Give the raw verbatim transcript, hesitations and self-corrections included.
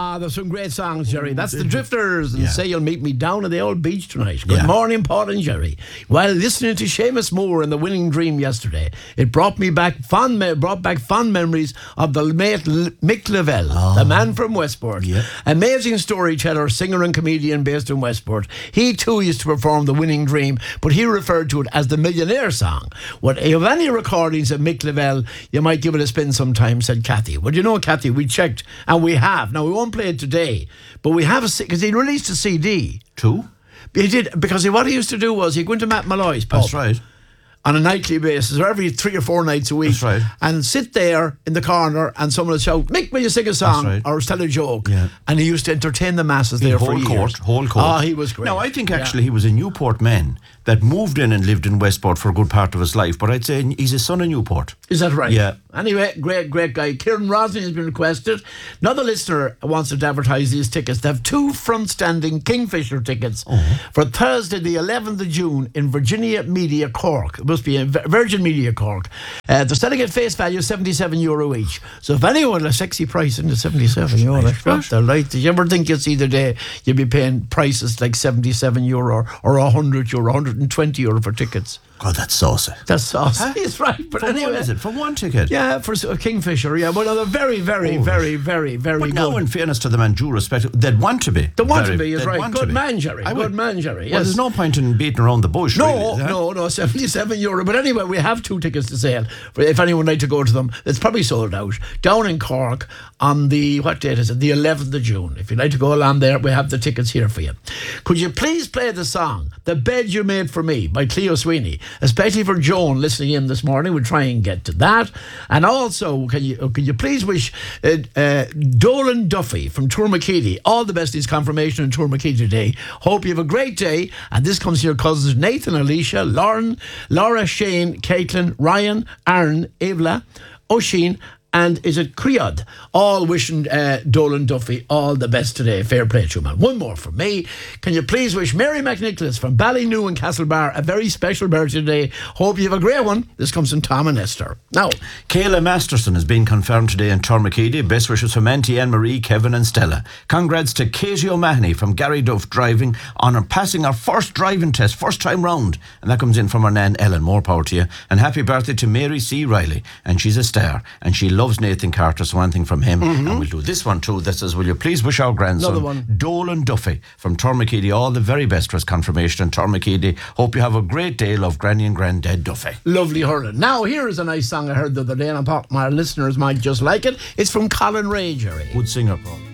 Ah, there's some great songs, Jerry. That's the Drifters, and Yeah. Say You'll Meet Me Down at the Old Beach Tonight. Good Yeah. morning, Paul and Jerry. While listening to Seamus Moore and The Winning Dream yesterday, it brought me back fond me- brought back fond memories of the mate L- Mick Lavelle, the man from Westport. Yeah. Amazing storyteller, singer and comedian based in Westport. He too used to perform The Winning Dream, but he referred to it as the Millionaire song. What, if you have any recordings of Mick Lavelle, you might give it a spin sometime, said Kathy. Well, you know, Kathy, we checked, and we have. Now, we won't play it today, but we have a, because he released a C D. Two? He did, because he, what he used to do was he'd go into Matt Malloy's pub. That's right. On a nightly basis, or every three or four nights a week. That's right. And sit there in the corner and someone would shout, Mick, will you sing a song? That's right. Or tell a joke. Yeah. And he used to entertain the masses there whole for years. court, whole court. Oh, he was great. Now, I think Yeah. actually he was a Newport man that moved in and lived in Westport for a good part of his life, but I'd say he's a son of Newport. Is that right? Yeah. Anyway, great, great guy. Kieran Rosling has been requested. Another listener wants to advertise these tickets. They have two front-standing Kingfisher tickets for Thursday, the eleventh of June in Virginia Media Cork. It must be in Vir- Virgin Media Cork. Uh, they're selling at face value seventy-seven euro each. So if anyone, a sexy price into seventy-seven euro, that's what they're like. Did you ever think you'd see the day you'd be paying prices like seventy-seven euro or one hundred euro, one hundred twenty euro for tickets? God, that's saucy. That's saucy. He's right. But For anyway. what is it? For one ticket? Yeah, for a Kingfisher, yeah. Well, they're very, very, Oh, very, very, very But good. now, in fairness to them and due respect, they'd want to be. They want Very- to be, is they'd right. want to Good be. man, Jerry. I Good would- man, Jerry. Well, Yes. there's no point in beating around the bush, No, really, is there? no, no, seventy-seven euro. But anyway, we have two tickets to sale. For if anyone would like to go to them, it's probably sold out. Down in Cork on the, what date is it? The eleventh of June. If you'd like to go along there, we have the tickets here for you. Could you please play the song, The Bed You Made For Me by Cleo Sweeney, especially for Joan listening in this morning. We'll try and get to that. And also, can you can you please wish uh, uh, Dolan Duffy from Tourmakeedy all the best in his confirmation in Tourmakeedy today. Hope you have a great day. And this comes to your cousins Nathan, Alicia, Lauren, Laura, Shane, Caitlin, Ryan, Aaron, Evla, Oisin, and is it Creod? All wishing uh, Dolan Duffy all the best today. Fair play to you, man. One more from me. Can you please wish Mary McNicholas from Ballynew and Castlebar a very special birthday today? Hope you have a great one. This comes from Tom and Esther. Now, Kayla Masterson has been confirmed today in Tourmakeedy. Best wishes from Auntie Anne-Marie, Kevin and Stella. Congrats to Katie O'Mahony from Gary Duff driving on her passing her first driving test, first time round. And that comes in from her nan Ellen. More power to you. And happy birthday to Mary C. Riley. And she's a star. And she loves Nathan Carter, so one thing from him. Mm-hmm. And we'll do this one too that says, will you please wish our grandson Another one. Dolan Duffy from Tourmakeedy all the very best for his confirmation in Tourmakeedy. Hope you have a great day. Love Granny and Granddad Duffy. lovely hurling. Now, here is a nice song I heard the other day, and I thought my listeners might just like it. It's from Colin Ray, Jerry. Good singer, Paul.